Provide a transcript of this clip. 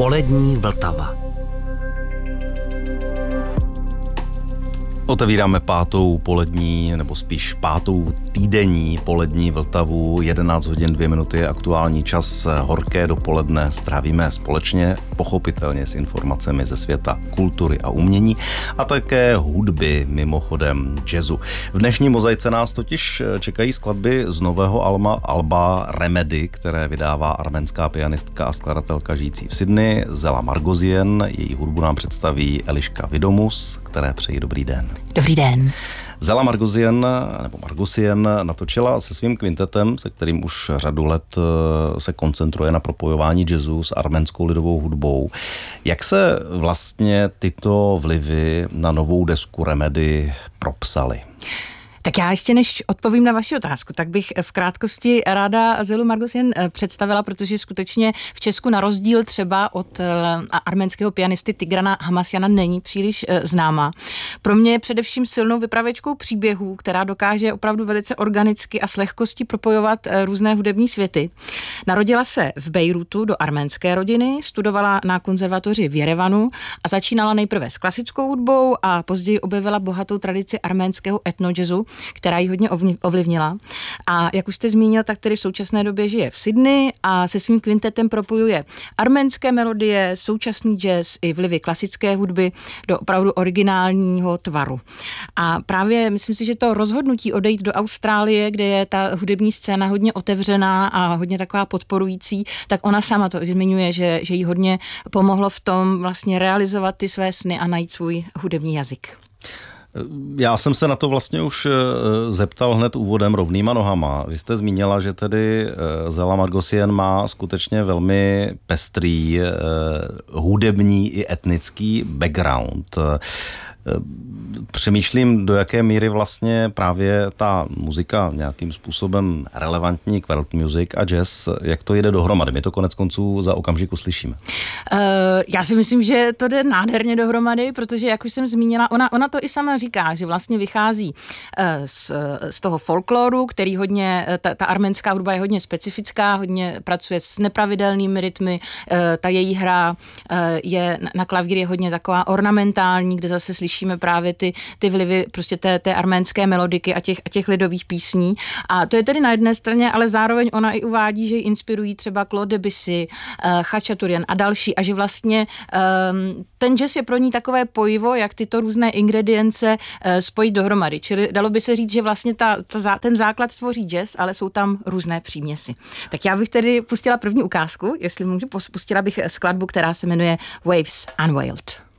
Polední Vltava. Otevíráme pátou polední, nebo spíš pátou týdenní polední Vltavu. 11 hodin 2 minuty je aktuální čas. Horké dopoledne strávíme společně, pochopitelně s informacemi ze světa kultury a umění a také hudby, mimochodem jazzu. V dnešní mozaice nás totiž čekají skladby z nového alba Remedy, které vydává arménská pianistka a skladatelka žijící v Sydney, Zela Margosian. Její hudbu nám představí Eliška Vidomus, které přeji dobrý den. Dobrý den. Zela Margosian natočila se svým kvintetem, se kterým už řadu let se koncentruje na propojování jazzu s arménskou lidovou hudbou. Jak se vlastně tyto vlivy na novou desku Remedy propsaly? Tak já ještě než odpovím na vaši otázku, tak bych v krátkosti ráda Zelu Margosian představila, protože skutečně v Česku na rozdíl třeba od arménského pianisty Tigrana Hamasjana není příliš známá. Pro mě je především silnou vypravěčkou příběhů, která dokáže opravdu velice organicky a s lehkostí propojovat různé hudební světy. Narodila se v Bejrutu do arménské rodiny, studovala na konzervatoři v Jerevanu a začínala nejprve s klasickou hudbou a později objevila bohatou tradici arménského etnojazzu, která ji hodně ovlivnila. A jak už jste zmínil, tak tedy v současné době žije v Sydney a se svým kvintetem propojuje arménské melodie, současný jazz i vlivy klasické hudby do opravdu originálního tvaru. A právě myslím si, že to rozhodnutí odejít do Austrálie, kde je ta hudební scéna hodně otevřená a hodně taková podporující, tak ona sama to zmiňuje, že jí hodně pomohlo v tom vlastně realizovat ty své sny a najít svůj hudební jazyk. Já jsem se na to vlastně už zeptal hned úvodem rovnýma nohama. Vy jste zmínila, že tedy Zela Margosian má skutečně velmi pestrý hudební i etnický background. Přemýšlím, do jaké míry vlastně právě ta muzika nějakým způsobem relevantní k world music a jazz, jak to jde dohromady. My to konec konců za okamžik uslyšíme. Já si myslím, že to jde nádherně dohromady, protože jak už jsem zmínila, ona to i sama říká, že vlastně vychází z toho folkloru, který hodně, ta arménská hudba je hodně specifická, hodně pracuje s nepravidelnými rytmy, ta její hra je na klavír je hodně taková ornamentální, kde zase slyšíme právě ty vlivy prostě té arménské melodiky a těch lidových písní. A to je tedy na jedné straně, ale zároveň ona i uvádí, že ji inspirují třeba Claude Debussy, Chachaturian a další a že vlastně ten jazz je pro ní takové pojivo, jak tyto různé ingredience spojit dohromady. Čili dalo by se říct, že vlastně ten základ tvoří jazz, ale jsou tam různé příměsi. Tak já bych tedy pustila první ukázku, jestli můžu, pustila bych skladbu, která se jmenuje Waves Unveiled.